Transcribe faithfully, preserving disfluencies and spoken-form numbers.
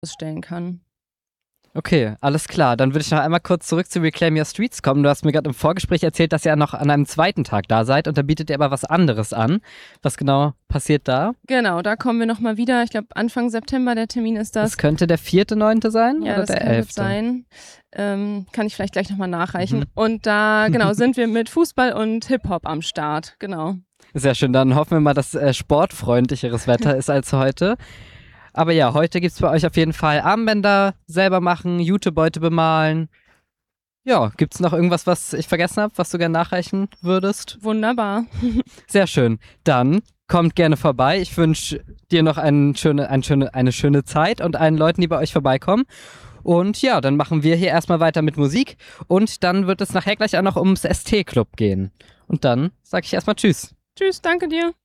stellen kann. Okay, alles klar. Dann würde ich noch einmal kurz zurück zu Reclaim Your Streets kommen. Du hast mir gerade im Vorgespräch erzählt, dass ihr noch an einem zweiten Tag da seid und da bietet ihr aber was anderes an. Was genau passiert da? Genau, da kommen wir nochmal wieder. Ich glaube, Anfang September der Termin ist das. Das könnte der vierte neunte sein Ja, oder das der kann gut elfte? sein. Ähm, kann ich vielleicht gleich nochmal nachreichen. Mhm. Und da, genau, sind wir mit Fußball und Hip-Hop am Start. Genau. Sehr schön, dann hoffen wir mal, dass äh, sportfreundlicheres Wetter ist als heute. Aber ja, heute gibt es bei euch auf jeden Fall Armbänder selber machen, Jutebeute bemalen. Ja, gibt es noch irgendwas, was ich vergessen habe, was du gerne nachreichen würdest? Wunderbar. Sehr schön. Dann kommt gerne vorbei. Ich wünsche dir noch eine schöne, eine, schöne, eine schöne Zeit und allen Leuten, die bei euch vorbeikommen. Und ja, dann machen wir hier erstmal weiter mit Musik und dann wird es nachher gleich auch noch ums S T-Club gehen. Und dann sage ich erstmal Tschüss. Tschüss, danke dir.